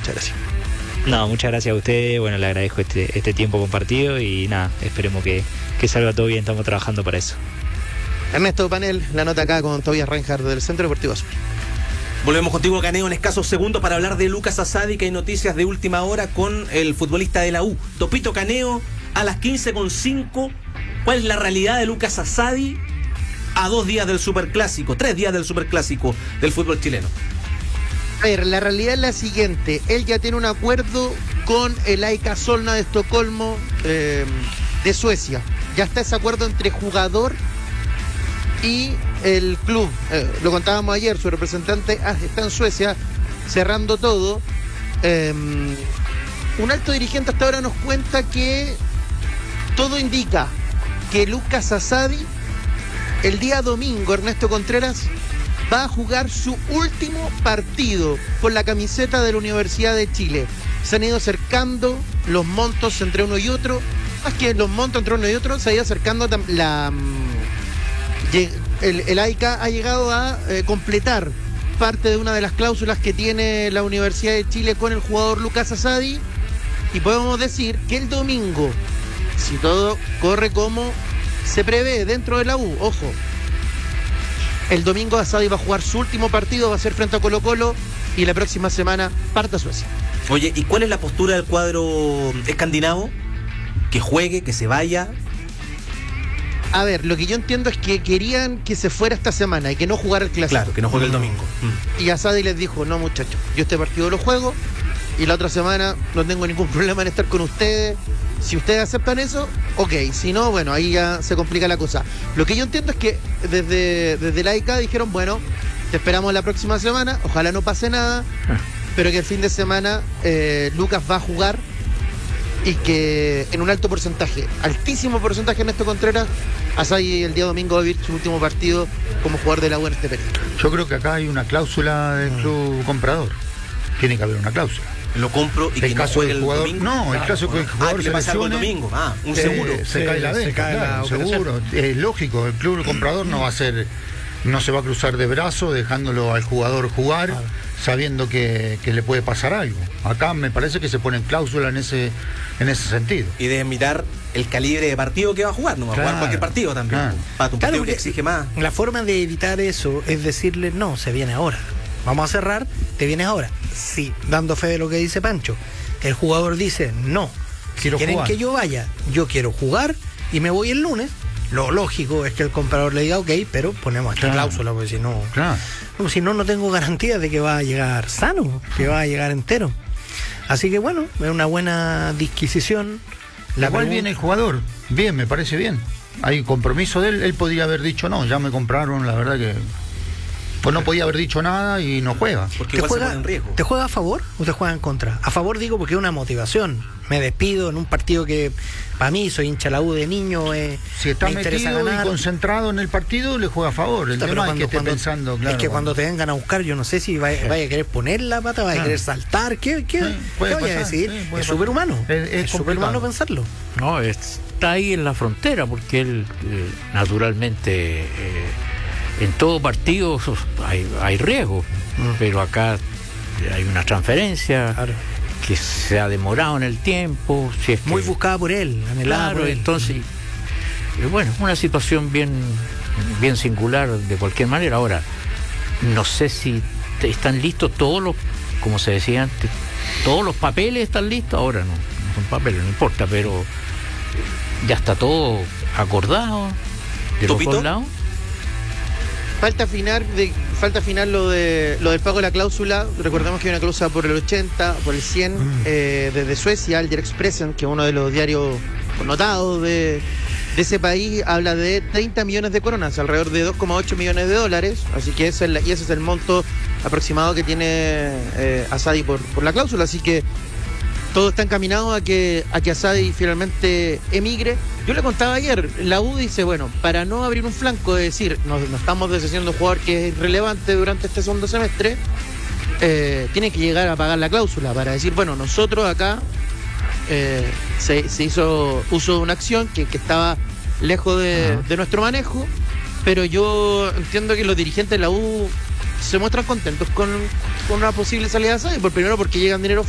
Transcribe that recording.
Muchas gracias. No, muchas gracias a ustedes. Bueno, le agradezco este tiempo compartido y nada, esperemos que salga todo bien. Estamos trabajando para eso. Ernesto Panel, la nota acá con Tobias Reinhardt del Centro Deportivo Azul. Volvemos contigo, Caneo, en escasos segundos para hablar de Lucas Asadi, que hay noticias de última hora con el futbolista de la U. Topito Caneo, a las 15:05. ¿Cuál es la realidad de Lucas Asadi a 2 días del Superclásico, 3 días del Superclásico del fútbol chileno? A ver, la realidad es la siguiente. Él ya tiene un acuerdo con el AIK Solna de Estocolmo, de Suecia. Ya está ese acuerdo entre jugador y el club. Lo contábamos ayer, su representante está en Suecia cerrando todo. Un alto dirigente hasta ahora nos cuenta que todo indica que Lucas Asadi el día domingo, Ernesto Contreras, va a jugar su último partido con la camiseta de la Universidad de Chile. Se han ido acercando los montos entre uno y otro. Más que los montos entre uno y otro, se ha ido acercando el AIK ha llegado a completar parte de una de las cláusulas que tiene la Universidad de Chile con el jugador Lucas Asadi, y podemos decir que el domingo, si todo corre como se prevé dentro de la U, ojo, el domingo Asadi va a jugar su último partido, va a ser frente a Colo-Colo, y la próxima semana parte a Suecia. Oye, ¿y cuál es la postura del cuadro escandinavo? Que juegue, que se vaya. A ver, lo que yo entiendo es que querían que se fuera esta semana y que no jugara el clásico. Claro, que no juegue el domingo. Y Asadi les dijo, no muchachos, yo este partido lo juego y la otra semana no tengo ningún problema en estar con ustedes. Si ustedes aceptan eso, ok. Si no, bueno, ahí ya se complica la cosa. Lo que yo entiendo es que desde la AIK dijeron, bueno, te esperamos la próxima semana, ojalá no pase nada, pero que el fin de semana Lucas va a jugar, y que en un alto porcentaje, altísimo porcentaje, Ernesto Contreras, Asadi el día domingo va a vivir su último partido como jugador de la U en este periodo. Yo creo que acá hay una cláusula del club comprador. Tiene que haber una cláusula. Lo compro y que no juegue el domingo. No, el caso es que el jugador que se le pasa algo el lesione, domingo. Un seguro. Se cae la venta, claro, seguro. Es lógico, el club comprador no se va a cruzar de brazos dejándolo al jugador jugar, sabiendo que le puede pasar algo. Acá me parece que se ponen cláusula en ese sentido. Y deben mirar el calibre de partido que va a jugar, no va a jugar cualquier partido también. Para un partido que exige más. La forma de evitar eso es decirle, no, se viene ahora. Vamos a cerrar, te vienes ahora. Sí, dando fe de lo que dice Pancho. El jugador dice, no, quiero quieren jugar. Que yo vaya, yo quiero jugar y me voy el lunes. Lo lógico es que el comprador le diga, ok, pero ponemos esta cláusula, porque si no, no tengo garantía de que va a llegar sano, que va a llegar entero. Así que bueno, es una buena disquisición. Igual viene el jugador, bien, me parece bien. Hay compromiso de él podría haber dicho, no, ya me compraron, la verdad que... Pues no podía haber dicho nada y no juega. Porque igual se pone en riesgo. ¿Te juega a favor o te juega en contra? A favor digo porque es una motivación. Me despido en un partido que para mí, soy hincha la U de niño, si está me interesa metido ganar. Y concentrado en el partido, le juega a favor. El tema es que esté pensando, claro. Es que cuando te vengan a buscar, yo no sé si vaya a querer poner la pata, vaya a querer saltar. ¿Qué vaya a decir? Es superhumano. Es superhumano pensarlo. No, está ahí en la frontera, porque él naturalmente... en todo partido hay riesgo, pero acá hay una transferencia que se ha demorado en el tiempo. Si es muy buscada por él, anhelada por él. Entonces, bueno, una situación bien singular de cualquier manera. Ahora, no sé si están listos todos los, como se decía antes, todos los papeles están listos. Ahora no son papeles, no importa, pero ya está todo acordado de los dos lados. Falta afinar lo del pago de la cláusula. Recordemos que hay una cláusula por el 80, por el 100, desde Suecia, el Expressen, que es uno de los diarios connotados de ese país, habla de 30 millones de coronas, alrededor de 2,8 millones de dólares. Así que ese es el monto aproximado que tiene Asadi por la cláusula. Así que todo está encaminado a que Asadi finalmente emigre. Yo le contaba ayer, la U dice, bueno, para no abrir un flanco de decir, no estamos deshaciendo un jugador que es irrelevante durante este segundo semestre, tiene que llegar a pagar la cláusula para decir, bueno, nosotros acá se hizo uso de una acción que estaba lejos de nuestro manejo, pero yo entiendo que los dirigentes de la U se muestran contentos con una posible salida de Asadi, primero porque llegan dinero